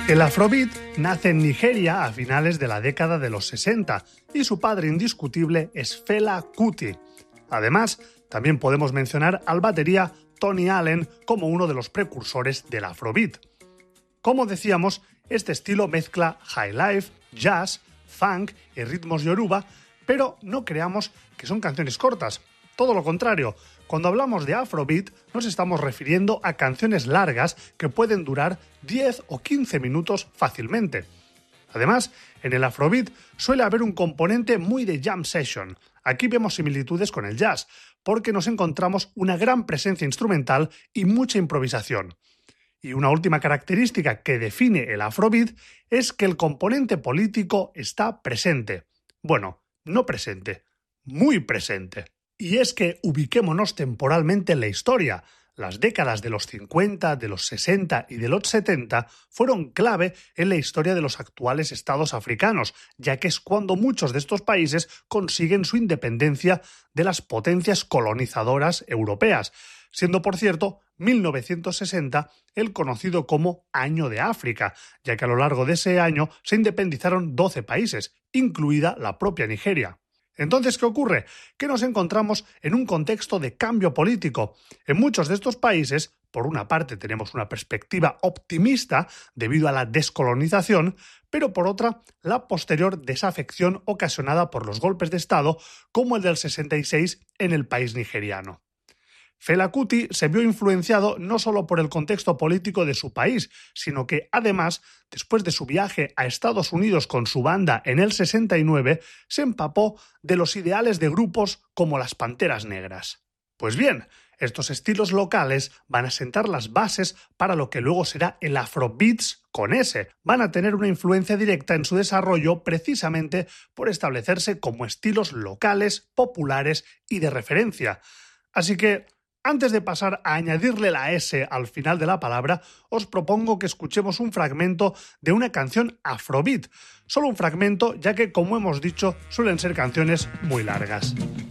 El Afrobeat nace en Nigeria a finales de la década de los 60 y su padre indiscutible es Fela Kuti. Además, también podemos mencionar al batería Tony Allen como uno de los precursores del Afrobeat. Como decíamos, este estilo mezcla highlife, jazz, funk y ritmos yoruba, pero no creamos que son canciones cortas. Todo lo contrario, cuando hablamos de Afrobeat nos estamos refiriendo a canciones largas que pueden durar 10 o 15 minutos fácilmente. Además, en el Afrobeat suele haber un componente muy de jam session. Aquí vemos similitudes con el jazz, porque nos encontramos una gran presencia instrumental y mucha improvisación. Y una última característica que define el Afrobeat es que el componente político está presente. Bueno, no presente, muy presente. Y es que ubiquémonos temporalmente en la historia. Las décadas de los 50, de los 60 y de los 70 fueron clave en la historia de los actuales estados africanos, ya que es cuando muchos de estos países consiguen su independencia de las potencias colonizadoras europeas, siendo, por cierto, 1960 el conocido como Año de África, ya que a lo largo de ese año se independizaron 12 países, incluida la propia Nigeria. Entonces, ¿qué ocurre? Que nos encontramos en un contexto de cambio político. En muchos de estos países, por una parte tenemos una perspectiva optimista debido a la descolonización, pero por otra, la posterior desafección ocasionada por los golpes de Estado, como el del 66 en el país nigeriano. Fela Kuti se vio influenciado no solo por el contexto político de su país, sino que, además, después de su viaje a Estados Unidos con su banda en el 69, se empapó de los ideales de grupos como las Panteras Negras. Pues bien, estos estilos locales van a sentar las bases para lo que luego será el Afrobeats con S. Van a tener una influencia directa en su desarrollo precisamente por establecerse como estilos locales, populares y de referencia. Así que, antes de pasar a añadirle la S al final de la palabra, os propongo que escuchemos un fragmento de una canción Afrobeat. Solo un fragmento, ya que, como hemos dicho, suelen ser canciones muy largas.